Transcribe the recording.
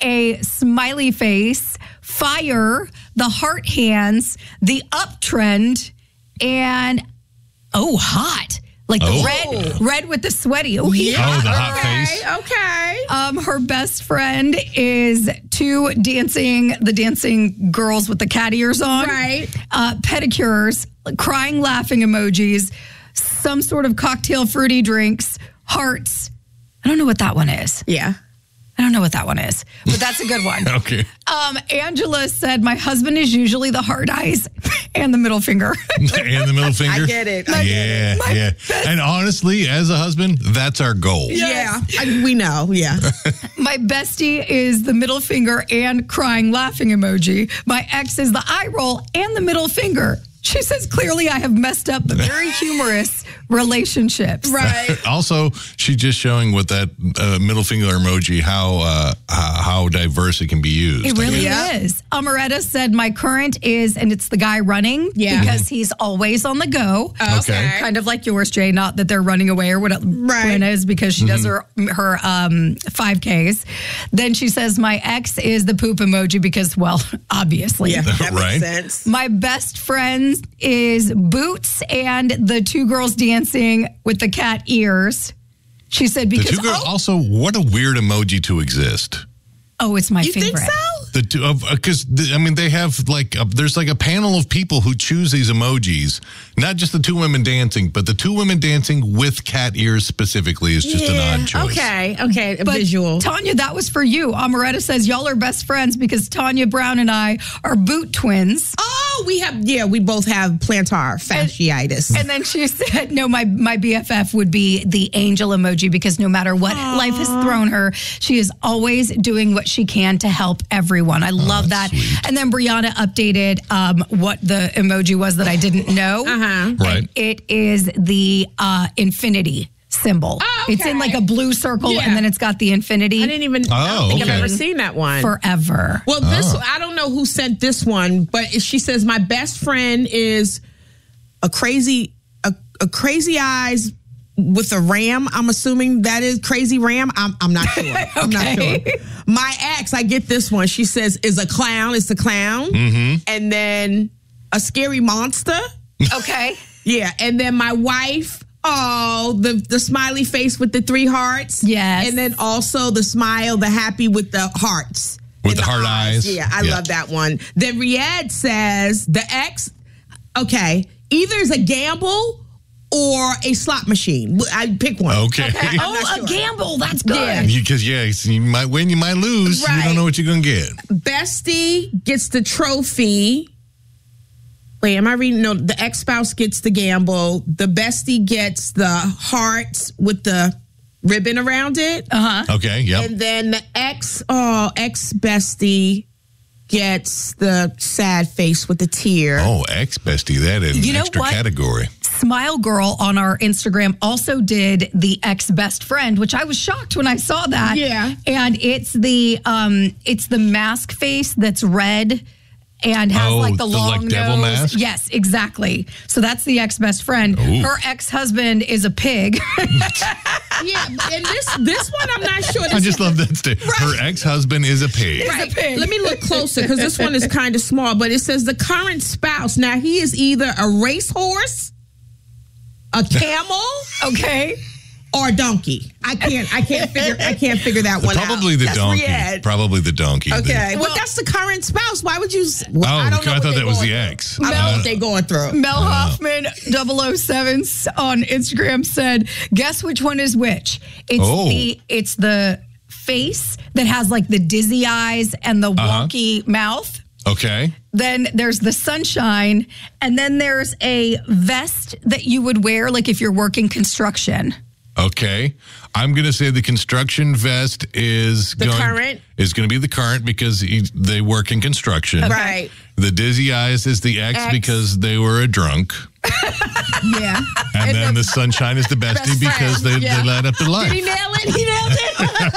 a smiley face, fire, the heart hands, the uptrend, and hot. Like the red with the sweaty. Oh, the hot face. Okay. Her best friend is the dancing girls with the cat ears on. Right. Pedicures, crying, laughing emojis, some sort of cocktail fruity drinks, hearts. I don't know what that one is. Yeah. I don't know what that one is, but that's a good one. Okay. Angela said, my husband is usually the hard eyes and the middle finger. And the middle finger? I get it. Yeah. And honestly, as a husband, that's our goal. Yeah. We know. Yeah. My bestie is the middle finger and crying, laughing emoji. My ex is the eye roll and the middle finger. She says, clearly I have messed up the very humorous relationships. Right. Also, she's just showing with that middle finger emoji how diverse it can be used. It really is. Amaretta said, my current is, and it's the guy running because he's always on the go. Okay. Kind of like yours, Jay. Not that they're running away or what Brenna is because she does her 5Ks. Then she says, my ex is the poop emoji because, well, obviously. Yeah, that Right. makes sense. My best friend is Boots and the two girls dancing with the cat ears. She said The because two girls, also, what a weird emoji to exist. it's my You favorite. think so? The two of because they have there's like a panel of people who choose these emojis, not just the two women dancing, but the two women dancing with cat ears specifically is just an odd choice. Okay. A But visual. Tanya, that was for you. Amaretta says y'all are best friends because Tanya Brown and I are boot twins. Oh, we both have plantar fasciitis. And then she said, no, my BFF would be the angel emoji because no matter what life has thrown her, she is always doing what she can to help everyone. I love that. Sweet. And then Brianna updated what the emoji was that I didn't know. Right. And it is the infinity symbol. Oh, okay. It's in like a blue circle and then it's got the infinity. I didn't even I don't think I've okay. ever seen that one. Forever. Well, I don't know who sent this one, but she says my best friend is a crazy eyes with a ram. I'm assuming that is crazy ram. I'm not sure. I'm not sure. My ex, I get this one. She says is a clown. It's a clown, and then a scary monster. Okay. Yeah, and then my wife. Oh, the smiley face with the 3 hearts. Yes. And then also the smile, the happy with the hearts. With the heart eyes. Yeah, I love that one. Then Riyadh says the ex, okay, either is a gamble or a slot machine. I pick one. Okay. A gamble. That's good. Yeah. Because you might win, you might lose. You Right. don't know what you're gonna get. Bestie gets the trophy. Wait, am I reading? No, the ex-spouse gets the gamble. The bestie gets the hearts with the ribbon around it. Okay. Yep. And then the ex-bestie gets the sad face with the tear. Oh, ex-bestie. That is an extra category. Smile Girl on our Instagram also did the ex best friend, which I was shocked when I saw that. Yeah. And it's the mask face that's red and has like the long like devil nose. mask? Yes, exactly. So that's the ex best friend. Ooh. Her ex-husband is a pig. Yeah, and this one I'm not sure. I just love that statement. Her ex-husband is a pig. Right. Let me look closer because this one is kind of small, but it says the current spouse. Now he is either a racehorse, a camel, Okay. or a donkey. I can't figure that one out. Probably the That's donkey. Riyadh. Probably the donkey. Okay, well, that's the current spouse. Why would you? Well, I don't know. I what thought they that was going the through. ex. I don't know what they're going through. Mel Hoffman 007 on Instagram said, guess which one is which? It's the face that has like the dizzy eyes and the wonky mouth. Okay. Then there's the sunshine, and then there's a vest that you would wear like if you're working construction. Okay. I'm going to say the construction vest is going to be the current because they work in construction. Right. The dizzy eyes is the ex because they were a drunk. Yeah. And then the sunshine is the bestie Best friend. because they light up the life. Did he nail it? He nailed it.